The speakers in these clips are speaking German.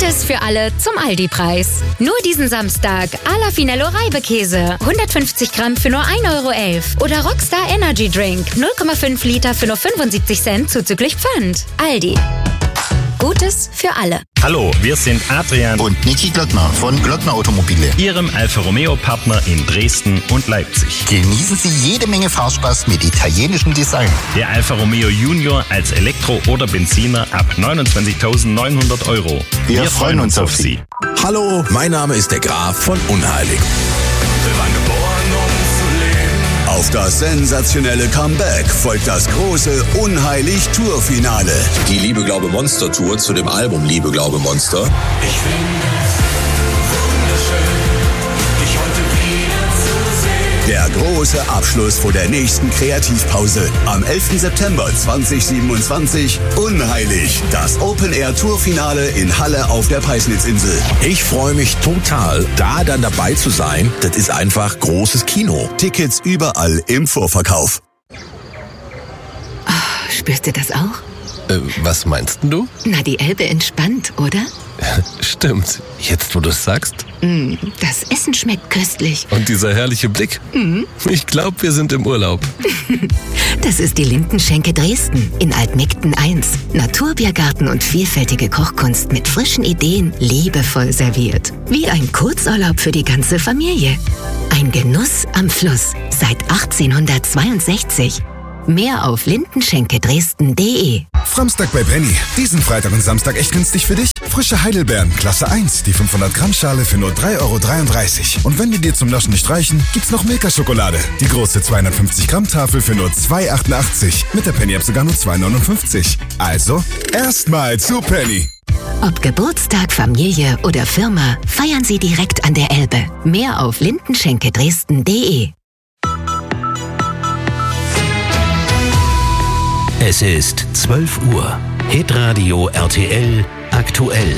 Gutes für alle zum Aldi-Preis. Nur diesen Samstag Ala Finello Reibekäse. 150 Gramm für nur 1,11 € Oder Rockstar Energy Drink. 0,5 Liter für nur 75 Cent zuzüglich Pfand. Aldi. Gutes für alle. Hallo, wir sind Adrian und Niki Glöckner von Glöckner Automobile, Ihrem Alfa Romeo Partner in Dresden und Leipzig. Genießen Sie jede Menge Fahrspaß mit italienischem Design. Der Alfa Romeo Junior als Elektro- oder Benziner ab 29.900 €. Wir freuen uns auf Sie. Hallo, mein Name ist der Graf von Unheilig. Auf das sensationelle Comeback folgt das große Unheilig-Tour-Finale. Die Liebe, Glaube, Monster-Tour zu dem Album Liebe, Glaube, Monster. Ich finde es wunderschön, dich heute wieder zu sehen. Der große Abschluss vor der nächsten Kreativpause. Am 11. September 2027 Unheilig. Das Open-Air-Tour-Finale in Halle auf der Peisnitzinsel. Ich freue mich total, da dann dabei zu sein. Das ist einfach großes Kino. Tickets überall im Vorverkauf. Oh, spürst du das auch? Was meinst du? Na, die Elbe entspannt, oder? Stimmt. Jetzt, wo du es sagst. Das Essen schmeckt köstlich. Und dieser herrliche Blick. Ich glaube, wir sind im Urlaub. Das ist die Lindenschenke Dresden in Altmegden 1. Naturbiergarten und vielfältige Kochkunst mit frischen Ideen, liebevoll serviert. Wie ein Kurzurlaub für die ganze Familie. Ein Genuss am Fluss seit 1862. Mehr auf lindenschenkedresden.de. Samstag bei Penny. Diesen Freitag und Samstag echt günstig für dich. Frische Heidelbeeren, Klasse 1, die 500 Gramm Schale für nur 3,33 €. Und wenn die dir zum Naschen nicht reichen, gibt's noch Milka-Schokolade. Die große 250 Gramm Tafel für nur 2,88 €. Mit der Penny-App sogar nur 2,59 €. Also, erstmal zu Penny. Ob Geburtstag, Familie oder Firma, feiern Sie direkt an der Elbe. Mehr auf lindenschenkedresden.de. Es ist 12 Uhr. Hitradio RTL aktuell.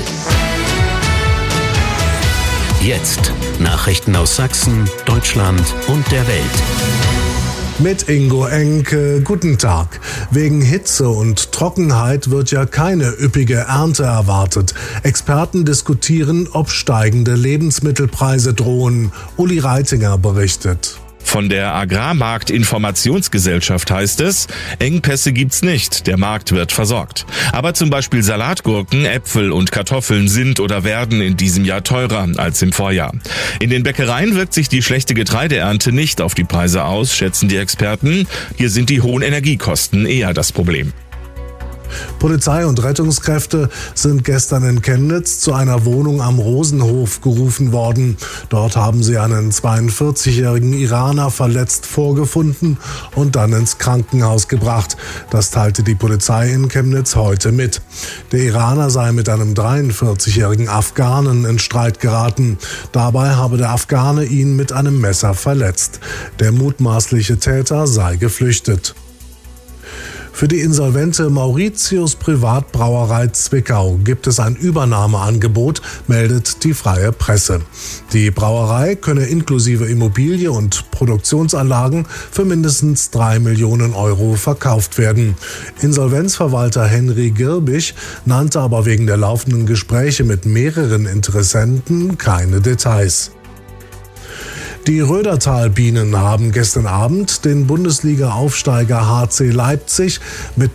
Jetzt Nachrichten aus Sachsen, Deutschland und der Welt. Mit Ingo Enke, guten Tag. Wegen Hitze und Trockenheit wird ja keine üppige Ernte erwartet. Experten diskutieren, ob steigende Lebensmittelpreise drohen. Uli Reitinger berichtet. Von der Agrarmarktinformationsgesellschaft heißt es, Engpässe gibt's nicht, der Markt wird versorgt. Aber zum Beispiel Salatgurken, Äpfel und Kartoffeln sind oder werden in diesem Jahr teurer als im Vorjahr. In den Bäckereien wirkt sich die schlechte Getreideernte nicht auf die Preise aus, schätzen die Experten. Hier sind die hohen Energiekosten eher das Problem. Polizei und Rettungskräfte sind gestern in Chemnitz zu einer Wohnung am Rosenhof gerufen worden. Dort haben sie einen 42-jährigen Iraner verletzt vorgefunden und dann ins Krankenhaus gebracht. Das teilte die Polizei in Chemnitz heute mit. Der Iraner sei mit einem 43-jährigen Afghanen in Streit geraten. Dabei habe der Afghane ihn mit einem Messer verletzt. Der mutmaßliche Täter sei geflüchtet. Für die insolvente Mauritius Privatbrauerei Zwickau gibt es ein Übernahmeangebot, meldet die Freie Presse. Die Brauerei könne inklusive Immobilie und Produktionsanlagen für mindestens 3 Millionen € verkauft werden. Insolvenzverwalter Henry Girbich nannte aber wegen der laufenden Gespräche mit mehreren Interessenten keine Details. Die Rödertal-Bienen haben gestern Abend den Bundesliga-Aufsteiger HC Leipzig mit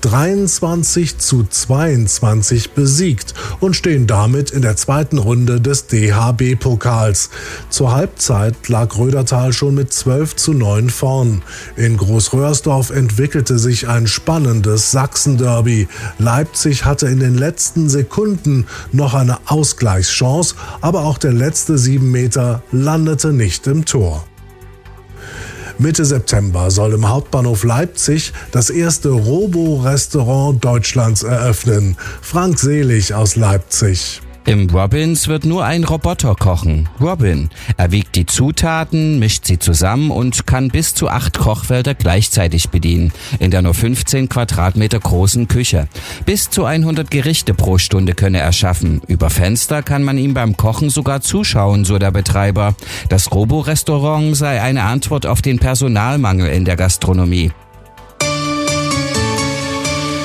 23:22 besiegt und stehen damit in der zweiten Runde des DHB-Pokals. Zur Halbzeit lag Rödertal schon mit 12:9 vorn. In Großröhrsdorf entwickelte sich ein spannendes Sachsen-Derby. Leipzig hatte in den letzten Sekunden noch eine Ausgleichschance, aber auch der letzte 7 Meter landete nicht im Tor. Mitte September soll im Hauptbahnhof Leipzig das erste Robo-Restaurant Deutschlands eröffnen. Frank Selig aus Leipzig. Im Robins wird nur ein Roboter kochen. Robin. Er wiegt die Zutaten, mischt sie zusammen und kann bis zu 8 Kochfelder gleichzeitig bedienen. In der nur 15 Quadratmeter großen Küche. Bis zu 100 Gerichte pro Stunde könne er schaffen. Über Fenster kann man ihm beim Kochen sogar zuschauen, so der Betreiber. Das Robo-Restaurant sei eine Antwort auf den Personalmangel in der Gastronomie. Das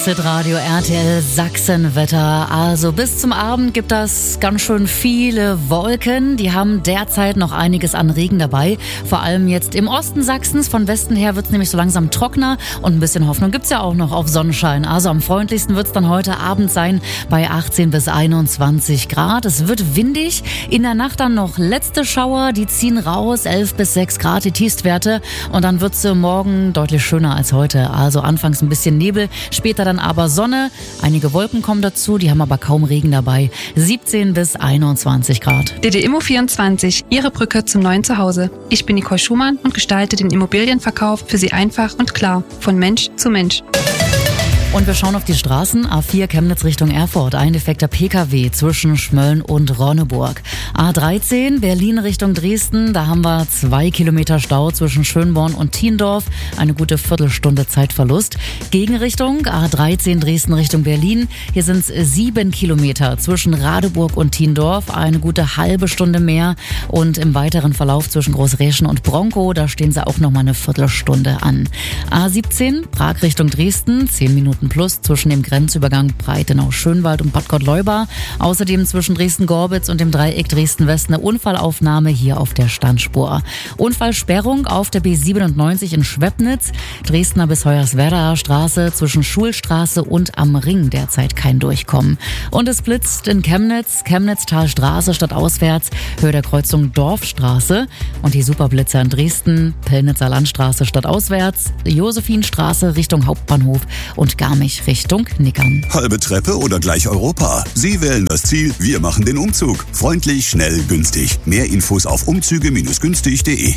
Das Hitradio RTL Sachsenwetter. Also bis zum Abend gibt es ganz schön viele Wolken. Die haben derzeit noch einiges an Regen dabei. Vor allem jetzt im Osten Sachsens. Von Westen her wird es nämlich so langsam trockener. Und ein bisschen Hoffnung gibt's ja auch noch auf Sonnenschein. Also am freundlichsten wird's dann heute Abend sein bei 18 bis 21 Grad. Es wird windig. In der Nacht dann noch letzte Schauer. Die ziehen raus. 11 bis 6 Grad die Tiefstwerte. Und dann wird's morgen deutlich schöner als heute. Also anfangs ein bisschen Nebel. Später dann aber Sonne. Einige Wolken kommen dazu, die haben aber kaum Regen dabei. 17 bis 21 Grad. DD-Immo24, Ihre Brücke zum neuen Zuhause. Ich bin Nicole Schumann und gestalte den Immobilienverkauf für Sie einfach und klar. Von Mensch zu Mensch. Und wir schauen auf die Straßen. A4 Chemnitz Richtung Erfurt. Ein defekter PKW zwischen Schmölln und Ronneburg. A13 Berlin Richtung Dresden. Da haben wir 2 Kilometer Stau zwischen Schönborn und Thiendorf. Eine gute Viertelstunde Zeitverlust. Gegenrichtung A13 Dresden Richtung Berlin. Hier sind es 7 Kilometer zwischen Radeburg und Thiendorf. Eine gute halbe Stunde mehr. Und im weiteren Verlauf zwischen Großräschen und Bronkow, da stehen sie auch noch mal eine Viertelstunde an. A17 Prag Richtung Dresden. 10 Minuten plus zwischen dem Grenzübergang Breitenau-Schönwald und Bad Gottleuba. Außerdem zwischen Dresden-Gorbitz und dem Dreieck Dresden-West eine Unfallaufnahme hier auf der Standspur. Unfallsperrung auf der B97 in Schwebnitz. Dresdner bis Hoyerswerdaer Straße zwischen Schulstraße und am Ring derzeit kein Durchkommen. Und es blitzt in Chemnitz, Chemnitztalstraße stadtauswärts, Höhe der Kreuzung Dorfstraße. Und die Superblitzer in Dresden, Pillnitzer Landstraße stadtauswärts, Josephinstraße Richtung Hauptbahnhof und Garmisch Richtung Nickern. Halbe Treppe oder gleich Europa? Sie wählen das Ziel, wir machen den Umzug. Freundlich, schnell, günstig. Mehr Infos auf umzüge-günstig.de.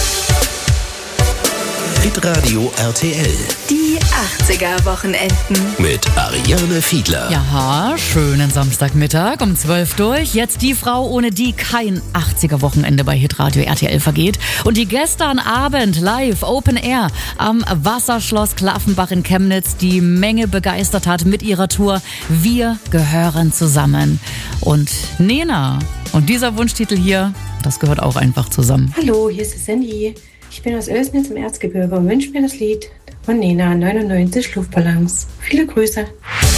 Hitradio RTL. Die 80er-Wochenenden. Mit Ariane Fiedler. Ja, schönen Samstagmittag um 12 durch. Jetzt die Frau, ohne die kein 80er-Wochenende bei Hitradio RTL vergeht. Und die gestern Abend live Open Air am Wasserschloss Klaffenbach in Chemnitz die Menge begeistert hat mit ihrer Tour Wir gehören zusammen. Und Nena. Und dieser Wunschtitel hier, das gehört auch einfach zusammen. Hallo, hier ist die Sandy. Ich bin aus Oelsnitz im Erzgebirge und wünsche mir das Lied von Nena 99 Luftballons. Viele Grüße.